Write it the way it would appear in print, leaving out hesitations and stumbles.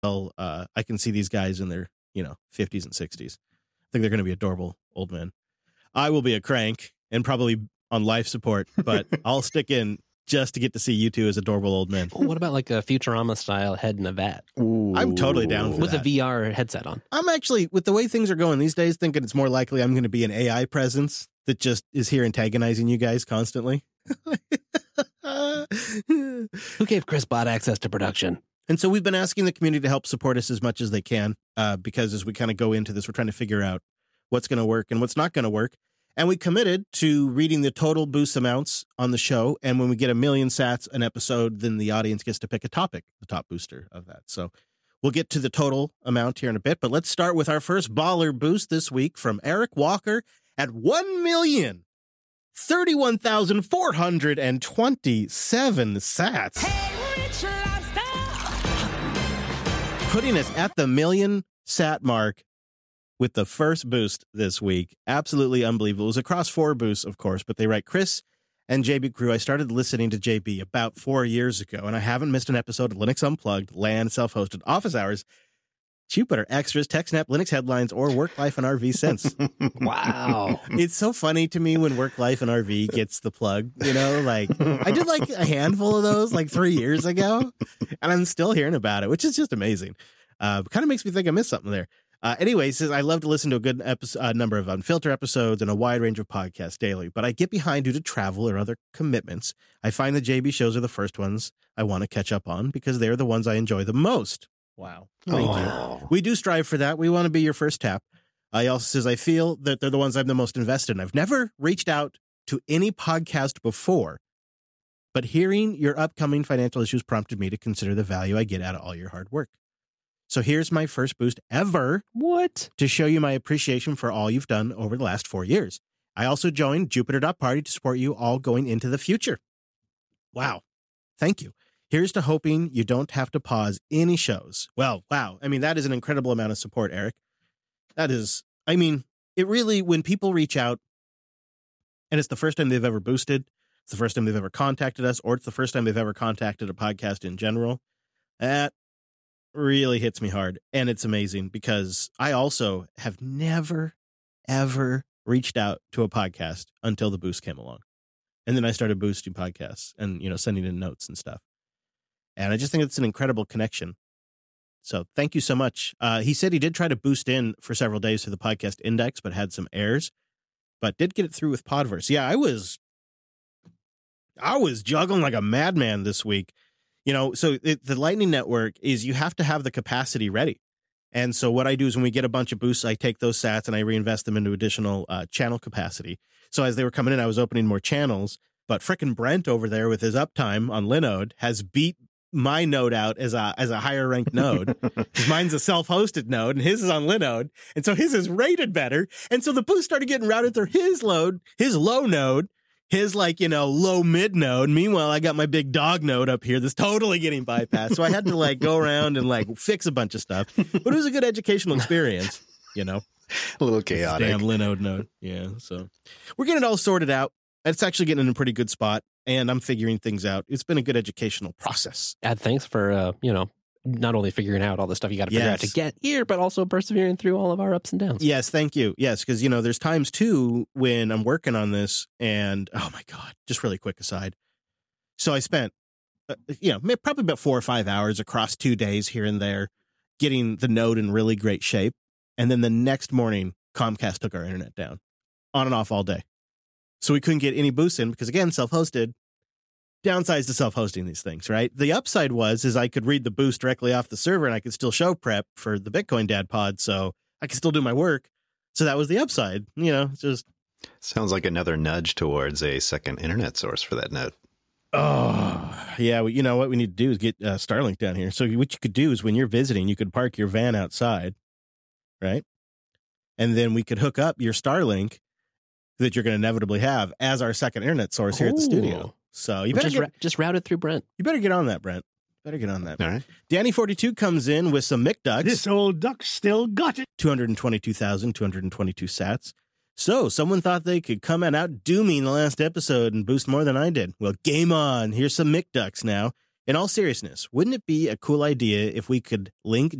I can see these guys in their 50s and 60s. I think they're going to be adorable old men. I will be a crank and probably on life support, but I'll stick in just to get to see you two as adorable old men. What about like a Futurama style head in a vat? Ooh. I'm totally down for with that. a VR headset on. I'm actually, with the way things are going these days, thinking it's more likely I'm going to be an AI presence that just is here antagonizing you guys constantly. Who gave Chris Bott access to production? And so we've been asking the community to help support us as much as they can, because as we kind of go into this, we're trying to figure out what's going to work and what's not going to work. And we committed to reading the total boost amounts on the show. And when we get 1 million sats an episode, then the audience gets to pick a topic, the top booster of that. So we'll get to the total amount here in a bit. But let's start with our first baller boost this week from Eric Walker at 1,031,427 sats. Hey, Rich Lobster! Putting us at the 1 million sat mark with the first boost this week. Absolutely unbelievable. It was across 4 boosts, of course, but they write, Chris and JB Crew, I started listening to JB about 4 years ago, and I haven't missed an episode of Linux Unplugged, LAN, self-hosted office hours, Jupiter Extras, TechSnap, Linux headlines, or Work Life and RV since. Wow. It's so funny to me when Work Life and RV gets the plug, like I did like a handful of those like 3 years ago, and I'm still hearing about it, which is just amazing. Kind of makes me think I missed something there. Anyway, he says, I love to listen to a good number of Unfiltered episodes and a wide range of podcasts daily, but I get behind due to travel or other commitments. I find the JB shows are the first ones I want to catch up on because they're the ones I enjoy the most. Wow. Thank you. We do strive for that. We want to be your first tap. He also says, I feel that they're the ones I'm the most invested in. I've never reached out to any podcast before, but hearing your upcoming financial issues prompted me to consider the value I get out of all your hard work. So here's my first boost ever. What? To show you my appreciation for all you've done over the last 4 years. I also joined Jupiter.Party to support you all going into the future. Wow. Thank you. Here's to hoping you don't have to pause any shows. Well, wow. I mean, that is an incredible amount of support, Eric. That is, I mean, it really, when people reach out and it's the first time they've ever boosted, it's the first time they've ever contacted us, or it's the first time they've ever contacted a podcast in general, that really hits me hard. And it's amazing because I also have never, ever reached out to a podcast until the boost came along. And then I started boosting podcasts and, sending in notes and stuff. And I just think it's an incredible connection. So thank you so much. He said he did try to boost in for several days through the podcast index, but had some errors, but did get it through with Podverse. Yeah, I was juggling like a madman this week. So the Lightning Network is you have to have the capacity ready. And so what I do is when we get a bunch of boosts, I take those sats and I reinvest them into additional channel capacity. So as they were coming in, I was opening more channels, but frickin' Brent over there with his uptime on Linode has beat my node out as a higher ranked node, because mine's a self-hosted node and his is on Linode. And so his is rated better. And so the boost started getting routed through his low node, his low mid node. Meanwhile, I got my big dog node up here that's totally getting bypassed. So I had to go around and fix a bunch of stuff, but it was a good educational experience, a little chaotic. Damn Linode node. Yeah. So we're getting it all sorted out. It's actually getting in a pretty good spot, and I'm figuring things out. It's been a good educational process. Thanks for, not only figuring out all the stuff you got to figure out to get here, but also persevering through all of our ups and downs. Yes, thank you. Yes, because, there's times, too, when I'm working on this, and, oh, my God, just really quick aside. So I spent, probably about 4 or 5 hours across 2 days here and there getting the node in really great shape. And then the next morning, Comcast took our internet down, on and off all day. So we couldn't get any boosts in because, again, self-hosted. Downsides to self-hosting these things, right? The upside is I could read the boost directly off the server and I could still show prep for the Bitcoin Dad pod, so I could still do my work. So that was the upside. It's just... Sounds like another nudge towards a second internet source for that node. Oh, yeah. Well, you know what we need to do is get Starlink down here. So what you could do is when you're visiting, you could park your van outside, right? And then we could hook up your Starlink that you're going to inevitably have as our second internet source here at the studio. So you better just route it through Brent. You better get on that, Brent. Better get on that. All right. Danny42 comes in with some McDucks. This old duck still got it. 222,222 sats. So someone thought they could come and outdo me in the last episode and boost more than I did. Well, game on. Here's some McDucks now. In all seriousness, wouldn't it be a cool idea if we could link